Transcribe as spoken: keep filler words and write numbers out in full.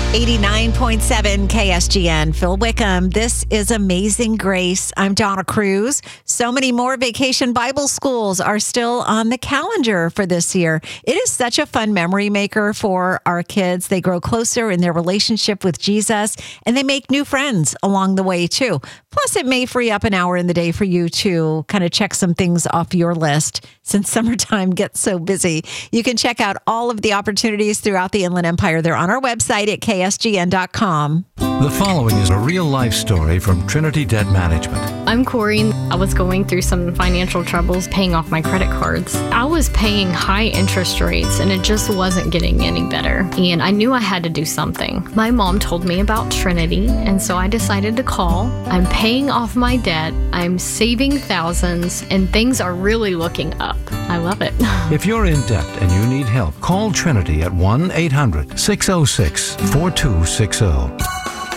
eighty-nine point seven K S G N, Phil Wickham. This is Amazing Grace. I'm Donna Cruz. So many more vacation Bible schools are still on the calendar for this year. It is such a fun memory maker for our kids. They grow closer in their relationship with Jesus, and they make new friends along the way, too. Plus, it may free up an hour in the day for you to kind of check some things off your list since summertime gets so busy. You can check out all of the opportunities throughout the Inland Empire. They're on our website at K S G N dot com. The following is a real-life story from Trinity Debt Management. I'm Corey. I was going through some financial troubles paying off my credit cards. I was paying high interest rates and it just wasn't getting any better. And I knew I had to do something. My mom told me about Trinity, and so I decided to call. I'm paying off my debt. I'm saving thousands, and things are really looking up. I love it. If you're in debt and you need help, call Trinity at one eight hundred six oh six four two six oh.